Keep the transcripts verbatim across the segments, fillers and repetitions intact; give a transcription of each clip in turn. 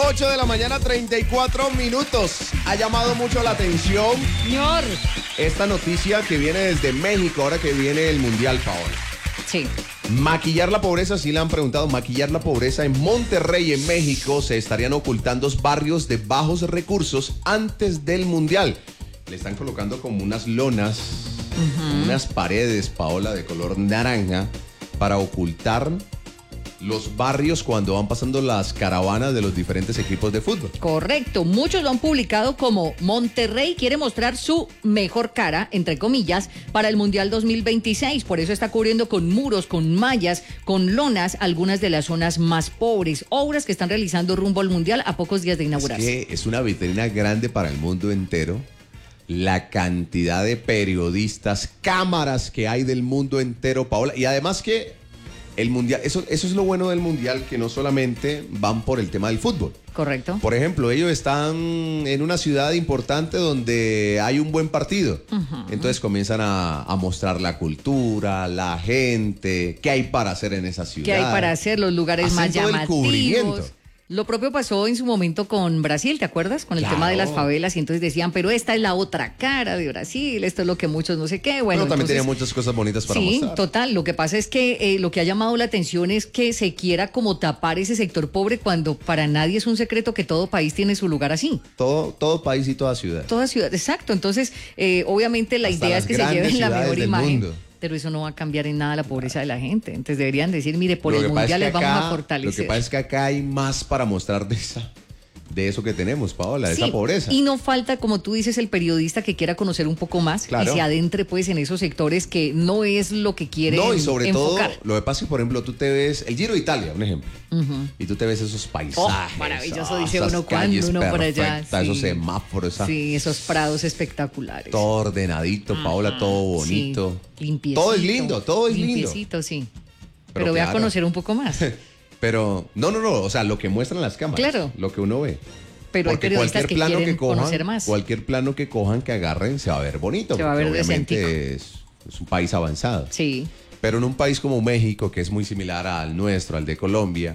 ocho de la mañana, treinta y cuatro minutos. Ha llamado mucho la atención, Señor. esta noticia que viene desde México, ahora que viene el Mundial, Paola. Sí. Maquillar la pobreza, sí le han preguntado, maquillar la pobreza en Monterrey, en México, se estarían ocultando barrios de bajos recursos antes del Mundial. Le están colocando como unas lonas, uh-huh. unas paredes, Paola, de color naranja, para ocultar los barrios cuando van pasando las caravanas de los diferentes equipos de fútbol. Correcto, muchos lo han publicado como Monterrey quiere mostrar su mejor cara, entre comillas, para el Mundial dos mil veintiséis, por eso está cubriendo con muros, con mallas, con lonas, algunas de las zonas más pobres, obras que están realizando rumbo al Mundial a pocos días de inaugurarse. Es que es una vitrina grande para el mundo entero, la cantidad de periodistas, cámaras que hay del mundo entero, Paola, y además que el mundial, eso, eso es lo bueno del mundial, que no solamente van por el tema del fútbol. Correcto. Por ejemplo, ellos están en una ciudad importante donde hay un buen partido. Uh-huh. Entonces comienzan a, a mostrar la cultura, la gente, qué hay para hacer en esa ciudad. Qué hay para hacer, los lugares Hacen más todo el llamativos. cubrimiento. Lo propio pasó en su momento con Brasil, ¿te acuerdas? Con el Claro. tema de las favelas, y entonces decían, pero esta es la otra cara de Brasil, esto es lo que muchos no sé qué. Bueno, Pero también entonces, tenía muchas cosas bonitas para sí, mostrar. total. Lo que pasa es que eh, lo que ha llamado la atención es que se quiera como tapar ese sector pobre cuando para nadie es un secreto que todo país tiene su lugar así. Todo, todo país y toda ciudad. Toda ciudad, exacto. Entonces, eh, obviamente la Hasta idea las es que se grandes lleven la ciudades mejor del imagen. mundo. Pero eso no va a cambiar en nada la pobreza de la gente. Entonces deberían decir, mire, por Lo el que pasa mundial es les que vamos acá- a fortalecer. Lo que pasa es que acá hay más para mostrar de esa, de eso que tenemos, Paola, de Sí, esa pobreza. y no falta, como tú dices, el periodista que quiera conocer un poco más Claro. y se adentre pues en esos sectores que no es lo que quiere No, y sobre enfocar. todo, lo que pasa es que, por ejemplo, tú te ves el Giro de Italia, un ejemplo, Uh-huh. y tú te ves esos paisajes. Oh, maravilloso, ah, dice esas uno, calles cuando uno por allá, perfectas, sí. esos semáforos, esa- Sí, esos prados espectaculares. todo ordenadito, Paola, todo bonito. Sí, limpiecito. Todo es lindo, todo es lindo. Limpiecito, sí. Pero, Pero ve a claro. conocer un poco más. Pero, no, no, no, o sea, lo que muestran las cámaras, Claro. lo que uno ve. Pero hay Porque periodistas cualquier que plano quieren que cojan, conocer más. cualquier plano que cojan, que agarren, se va a ver bonito. Se va a porque ver obviamente es, es un país avanzado. Sí. Pero en un país como México, que es muy similar al nuestro, al de Colombia,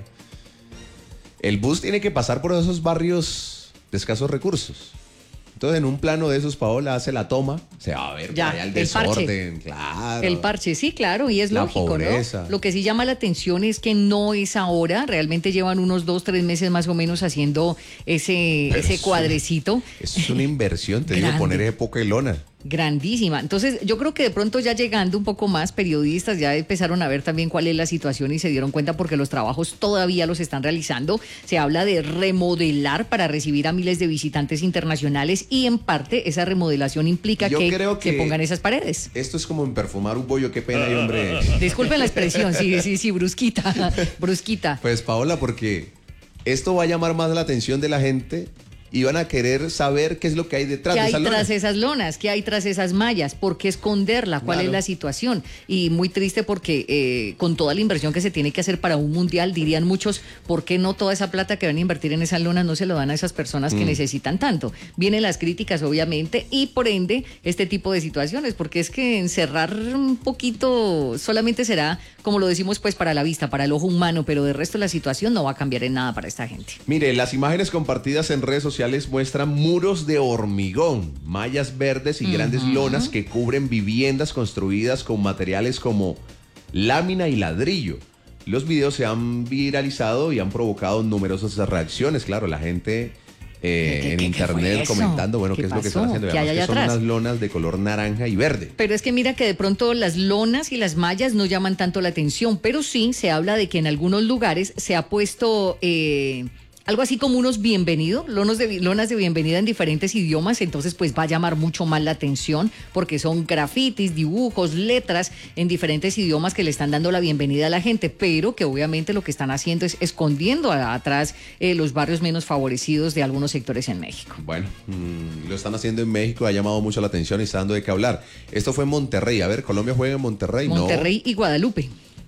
el bus tiene que pasar por esos barrios de escasos recursos. Entonces, en un plano de esos, Paola hace la toma, se va a ver Ya, por allá el el parche. desorden, claro. El parche, sí, claro, y es La lógico, pobreza. ¿no? Lo que sí llama la atención es que no es ahora, realmente llevan unos dos, tres meses más o menos haciendo ese, Pero ese eso- cuadrecito. Eso es una inversión, te digo, Grande. poner ese poco de lona. Grandísima. Entonces, yo creo que de pronto ya llegando un poco más, periodistas ya empezaron a ver también cuál es la situación y se dieron cuenta porque los trabajos todavía los están realizando. Se habla de remodelar para recibir a miles de visitantes internacionales y en parte esa remodelación implica Yo que creo que- se pongan esas paredes. Esto es como en perfumar un bollo, qué pena hay, hombre. Disculpen la expresión, sí, sí, sí, brusquita, brusquita. Pues, Paola, porque esto va a llamar más la atención de la gente y van a querer saber qué es lo que hay detrás ¿Qué de hay esa lona. tras esas lonas? ¿Qué hay tras esas mallas? ¿Por qué esconderla? ¿Cuál Claro. es la situación? Y muy triste porque eh, con toda la inversión que se tiene que hacer para un mundial, dirían muchos, ¿por qué no toda esa plata que van a invertir en esas lonas no se lo dan a esas personas que Mm. necesitan tanto? Vienen las críticas, obviamente, y por ende este tipo de situaciones, porque es que encerrar un poquito solamente será, como lo decimos, pues para la vista, para el ojo humano, pero de resto la situación no va a cambiar en nada para esta gente. Mire, las imágenes compartidas en redes sociales muestran muros de hormigón, mallas verdes y grandes Ujú. lonas que cubren viviendas construidas con materiales como lámina y ladrillo. Los videos se han viralizado y han provocado numerosas reacciones. Claro, la gente eh, ¿Qué- en qué- qué internet fue eso? comentando, bueno, ¿Qué qué es lo que están pasó? haciendo. ¿Qué hay Veamos que allá son atrás? unas lonas de color naranja y verde. Pero es que mira que de pronto las lonas y las mallas no llaman tanto la atención, pero sí se habla de que en algunos lugares se ha puesto eh, algo así como unos bienvenidos, lonos de, lonas de bienvenida en diferentes idiomas, entonces pues va a llamar mucho más la atención porque son grafitis, dibujos, letras en diferentes idiomas que le están dando la bienvenida a la gente, pero que obviamente lo que están haciendo es escondiendo a- atrás eh, los barrios menos favorecidos de algunos sectores en México. Bueno, mm, lo están haciendo en México, ha llamado mucho la atención y está dando de qué hablar. Esto fue en Monterrey. A ver, ¿Colombia juega en Monterrey? Monterrey y Guadalupe.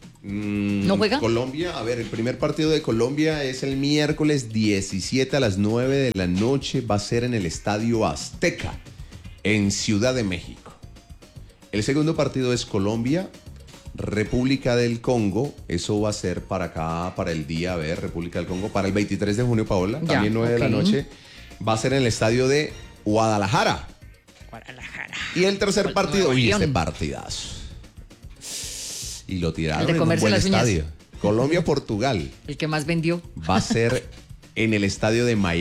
Mm, ¿No juega? Colombia, a ver, el primer partido de Colombia es el miércoles diecisiete a las nueve de la noche. Va a ser en el Estadio Azteca, en Ciudad de México. El segundo partido es Colombia República del Congo. Eso va a ser para acá, para el día, a ver, República del Congo, para el veintitrés de junio, Paola, Ya, también nueve de la ok. noche. Va a ser en el estadio de Guadalajara. Guadalajara. Y el tercer Nuevo partido, uy, León. este partidazo. Y lo tiraron El de en un comerse buen las uñas. estadio. Colombia-Portugal. El que más vendió. Va a ser en el estadio de Miami.